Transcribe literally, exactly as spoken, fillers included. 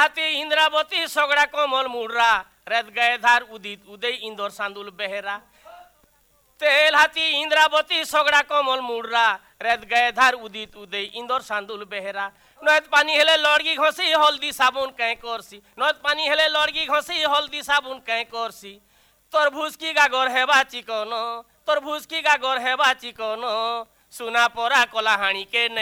হাতি ইন্দ্রাবতী সগড়া কমল মুড়রা রেত গায়ে ধার উদিত উদয় ইন্দোর সান্দুল বেহেরা তেল হাতি ইন্দ্রাবতী সগড়া কমল মুড়রা রেত গায়ে ধার উদিত উদয় ইন্দোর সান্দুল বেহেরা নয়ত পানি হেলে লড়গি ঘষি হলদি সাবুন কে করছি নয়ত পানি হেলে লড়গি ঘষি হলদি সাবুন কে করছি তোর ভুসকি গাগর হেবা চিকন তোর ভুসকি গাগর হেবা চিকন সুনা পরা কলাহানি কে